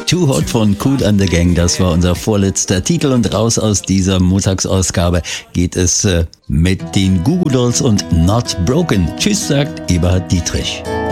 Too Hot von Kool and the Gang, das war unser vorletzter Titel und raus aus dieser Montagsausgabe geht es mit den Goo Goo Dolls und Not Broken. Tschüss, sagt Eberhard Dietrich.